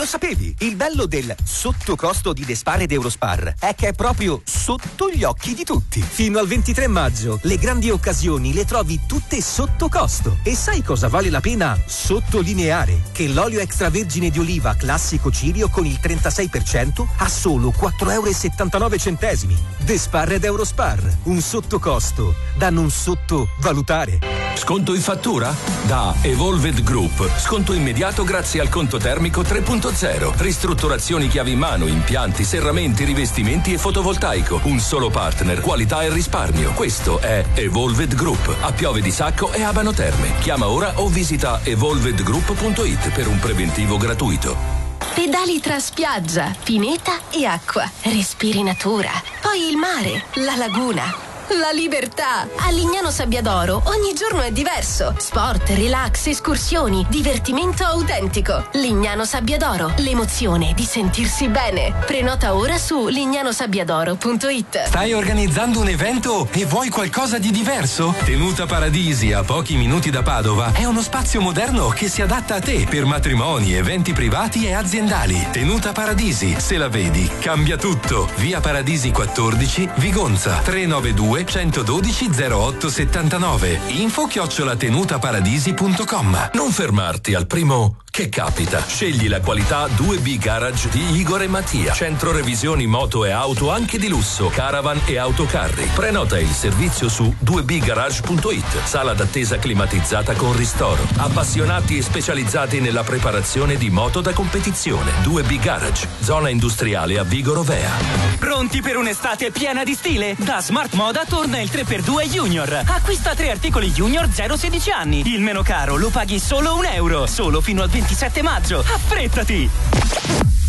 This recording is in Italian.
sapevi? Il bello del sottocosto di Despar ed Eurospar è che è proprio sotto gli occhi di tutti. Fino al 23 maggio le grandi occasioni le trovi tutte sotto costo. E sai cosa vale la pena sottolineare? Che l'olio extravergine di oliva classico Cirio con il 36% a solo 4,79 €. Despar ed Eurospar, un sottocosto da non sottovalutare. Sconto in fattura? Da Evolved Group. Sconto immediato grazie al conto termico 3.0. Ristrutturazioni chiavi in mano, impianti, serramenti, rivestimenti e fotovoltaico. Un solo partner, qualità e risparmio. Questo è Evolved Group. A Piove di Sacco e Abano Terme. Chiama ora o visita evolvedgroup.it per un preventivo gratuito. Pedali tra spiaggia, pineta e acqua. Respiri natura. Poi il mare, la laguna. La libertà! A Lignano Sabbiadoro ogni giorno è diverso. Sport, relax, escursioni, divertimento autentico. Lignano Sabbiadoro, l'emozione di sentirsi bene. Prenota ora su lignanosabbiadoro.it. Stai organizzando un evento e vuoi qualcosa di diverso? Tenuta Paradisi, a pochi minuti da Padova, è uno spazio moderno che si adatta a te per matrimoni, eventi privati e aziendali. Tenuta Paradisi, se la vedi, cambia tutto. Via Paradisi 14, Vigonza, 392 112 0879. info@tenutaparadisi.com. Non fermarti al primo che capita. Scegli la qualità 2B Garage di Igor e Mattia. Centro revisioni moto e auto anche di lusso, caravan e autocarri. Prenota il servizio su 2bgarage.it. Sala d'attesa climatizzata con ristoro. Appassionati e specializzati nella preparazione di moto da competizione. 2B Garage, zona industriale a Vigo Rovea. Pronti per un'estate piena di stile? Da Smart Moda torna il 3x2 Junior. Acquista 3 articoli Junior 0-16 anni. Il meno caro lo paghi solo €1. Solo fino al 27 maggio. Affrettati!